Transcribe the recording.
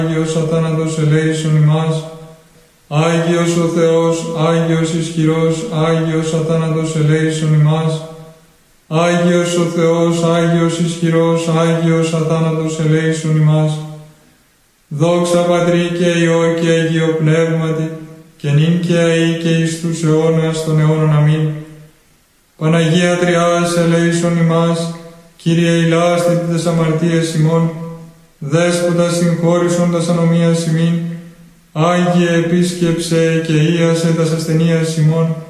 Άγιος αθάνατος ελέησον ημάς. Άγιος ο Θεός, Άγιος ισχυρός, Άγιος αθάνατος ελέησον ημάς. Άγιος ο Θεός, Άγιος ισχυρός, Άγιος αθάνατος ελέησον ημάς. Δόξα Πατρί και Υιό και Αγίο Πνεύματι, και νυν και αεί και εις τους αιώνας των αιώνων. Αμήν. Παναγία Τριάς ελέησον ημάς. Κύριε ηλάστη τες αμαρτίες ημών, Δέσποτα συγχώρησον τας ανομίας ημίν, Άγιε επίσκεψε και ίασε τας ασθενείας ημών,